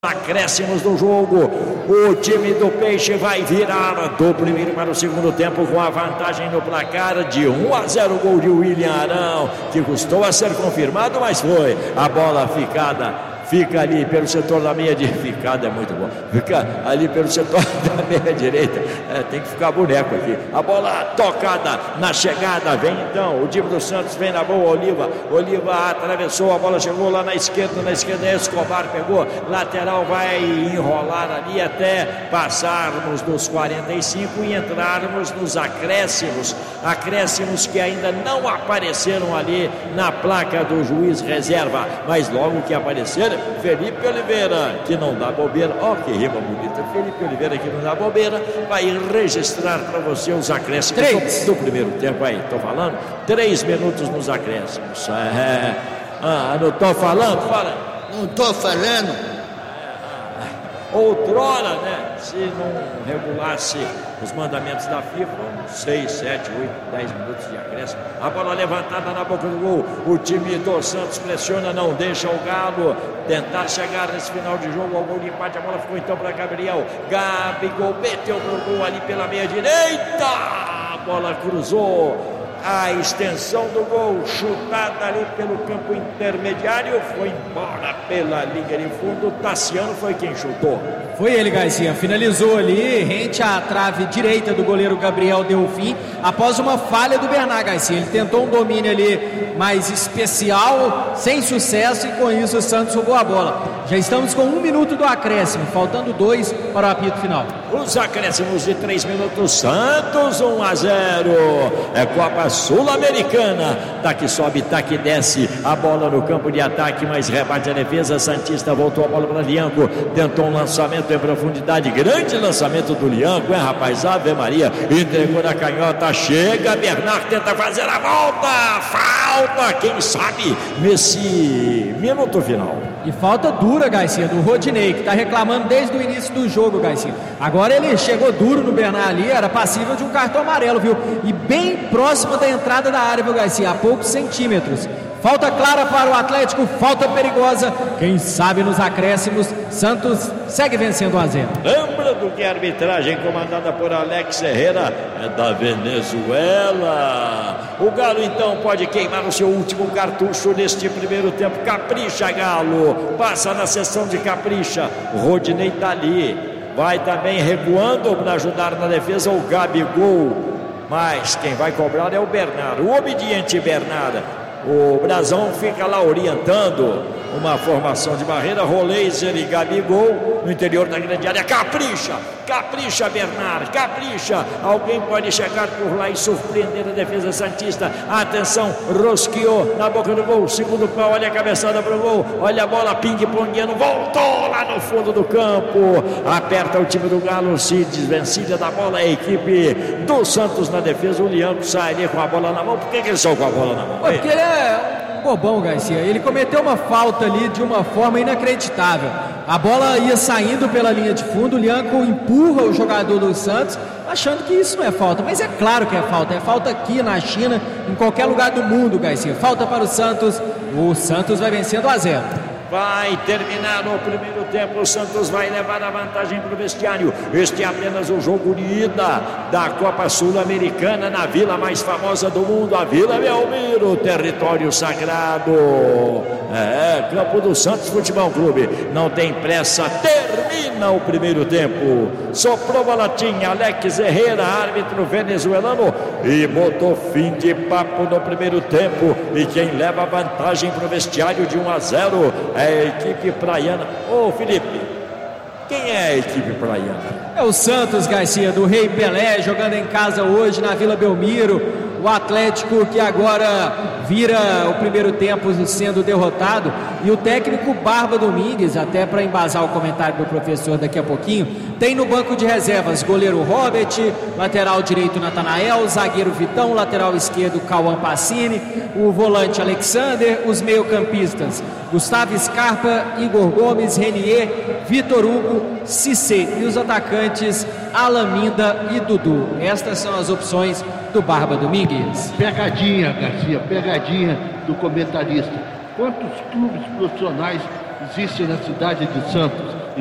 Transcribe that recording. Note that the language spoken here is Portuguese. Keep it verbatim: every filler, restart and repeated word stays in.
Acréscimos do jogo, o time do Peixe vai virar do primeiro para o segundo tempo com a vantagem no placar de um a zero, gol de William Arão, que custou a ser confirmado, mas foi a bola ficada. Fica ali pelo setor da meia direita. Ficada é muito bom. Fica ali pelo setor da meia direita. É, tem que ficar boneco aqui. A bola tocada na chegada. Vem então o time do Santos. Vem na boa. Oliva. Oliva atravessou. A bola chegou lá na esquerda. Na esquerda Escobar pegou. Lateral vai enrolar ali até passarmos dos quarenta e cinco e entrarmos nos acréscimos. Acréscimos que ainda não apareceram ali na placa do juiz reserva. Mas logo que apareceram, Felipe Oliveira, que não dá bobeira, ó, oh, que rima bonita, Felipe Oliveira, que não dá bobeira, vai registrar para você os acréscimos do, do primeiro tempo. Aí, tô falando, três minutos nos acréscimos. É, ah, não tô falando, fala. Não tô falando. Outrora, né, se não regulasse os mandamentos da FIFA, seis, sete, oito, dez minutos de acréscimo. A bola levantada na boca do gol. O time do Santos pressiona, não deixa o Galo tentar chegar nesse final de jogo ao gol de empate. A bola ficou então para Gabriel. Gabigol meteu pro gol ali pela meia direita. A bola cruzou a extensão do gol, chutada ali pelo campo intermediário, foi embora pela linha de fundo. Tassiano foi quem chutou. Foi ele, Garcia, finalizou ali, rente à trave direita do goleiro Gabriel Delfim, após uma falha do Bernard, Garcia. Ele tentou um domínio ali mais especial, sem sucesso, e com isso o Santos roubou a bola. Já estamos com um minuto do acréscimo, faltando dois para o apito final. Os acréscimos de três minutos, Santos um a zero. É Copa Sul-Americana. Daqui sobe, daqui desce. A bola no campo de ataque, mas rebate a defesa. Santista voltou a bola para Lianco. Tentou um lançamento em profundidade. Grande lançamento do Lianco, é, rapaz? Ave Maria. Entregou na canhota. Chega, Bernard tenta fazer a volta. Falta, quem sabe, nesse minuto final. E falta dura, Garcia, do Rodinei, que está reclamando desde o início do jogo, Garcia. Agora ele chegou duro no Bernard ali, era passível de um cartão amarelo, viu? E bem próximo da entrada da área, viu, Garcia? A poucos centímetros. Falta clara para o Atlético, falta perigosa. Quem sabe nos acréscimos, Santos segue vencendo um a zero. Lembrando que a arbitragem comandada por Alex Herrera é da Venezuela. O Galo então pode queimar o seu último cartucho neste primeiro tempo. Capricha, Galo. Passa na sessão de capricha. Rodinei tá ali. Vai também recuando para ajudar na defesa o Gabigol. Mas quem vai cobrar é o Bernard, o obediente Bernard. O Brazão fica lá orientando uma formação de barreira. Roleiser e Gabigol no interior da grande área. Capricha, capricha Bernard, capricha. Alguém pode chegar por lá e surpreender a defesa santista. Atenção, rosqueou na boca do gol. Segundo pau, olha a cabeçada pro gol. Olha a bola, ping-pongueando. Voltou lá no fundo do campo. Aperta o time do Galo, se desvencilha da bola a equipe do Santos na defesa. O Lianco sai ali com a bola na mão. Por que, que ele saiu com a bola na mão? Porque ele é um bobão, Garcia. Ele cometeu uma falta ali de uma forma inacreditável. A bola ia saindo pela linha de fundo, o Lianco empurra o jogador do Santos, achando que isso não é falta. Mas é claro que é falta. É falta aqui na China, em qualquer lugar do mundo, Garcia. Falta para o Santos. O Santos vai vencendo a zero. Vai terminar o primeiro tempo. O Santos vai levar a vantagem para o vestiário. Este é apenas o jogo de ida da Copa Sul-Americana na vila mais famosa do mundo, a Vila Belmiro, território sagrado. É, campo do Santos Futebol Clube. Não tem pressa, termina o primeiro tempo. Soprou a latinha, Alex Herrera, árbitro venezuelano, e botou fim de papo no primeiro tempo. E quem leva a vantagem para o vestiário de um a zero é a equipe praiana. Ô Felipe, quem é a equipe praiana? É o Santos, Garcia, do Rei Pelé, jogando em casa hoje na Vila Belmiro. O Atlético que agora vira o primeiro tempo sendo derrotado. E o técnico Barba Domingues, até para embasar o comentário do professor daqui a pouquinho, tem no banco de reservas goleiro Robert, lateral direito Natanael, zagueiro Vitão, lateral esquerdo Cauã Pacini, o volante Alexander, os meio-campistas Gustavo Scarpa, Igor Gomes, Renier, Vitor Hugo, Cissé, e os atacantes Alaminda e Dudu. Estas são as opções do Barba Domingues. Pegadinha, Garcia, pegadinha do comentarista. Quantos clubes profissionais existem na cidade de Santos?